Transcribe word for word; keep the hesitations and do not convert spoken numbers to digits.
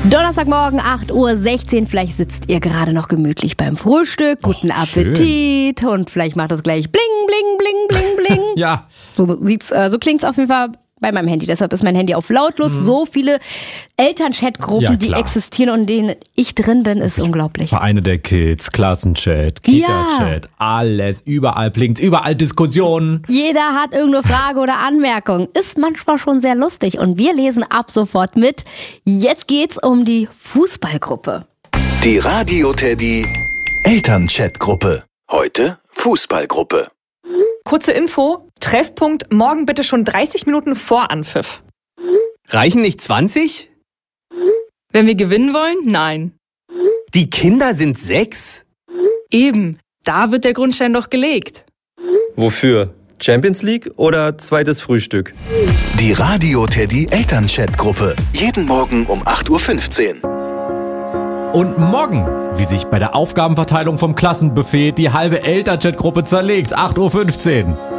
Donnerstagmorgen, acht Uhr sechzehn. Vielleicht sitzt ihr gerade noch gemütlich beim Frühstück. Guten Och, Appetit. schön. Und vielleicht macht es gleich bling, bling, bling, bling, bling. Ja. So sieht's, äh, so klingt's auf jeden Fall bei meinem Handy. Deshalb ist mein Handy auf lautlos. Mhm. So viele Elternchat-Gruppen, Ja, die klar. existieren und in denen ich drin bin, ist unglaublich. Vereine der Kids, Klassenchat, Kita-Chat, alles, überall blinkt, überall Diskussionen. Jeder hat irgendeine Frage oder Anmerkung. Ist manchmal schon sehr lustig. Und wir lesen ab sofort mit. Jetzt geht's um die Fußballgruppe. Die Radio Teddy Elternchat-Gruppe. Heute Fußballgruppe. Kurze Info, Treffpunkt morgen bitte schon dreißig Minuten vor Anpfiff. Reichen nicht zwanzig? Wenn wir gewinnen wollen? Nein. Die Kinder sind sechs? Eben, da wird der Grundstein doch gelegt. Wofür? Champions League oder zweites Frühstück? Die Radio Teddy Elternchat-Gruppe. Jeden Morgen um acht Uhr fünfzehn. Und morgen, wie sich bei der Aufgabenverteilung vom Klassenbuffet die halbe Elternchat-Gruppe zerlegt, acht Uhr fünfzehn.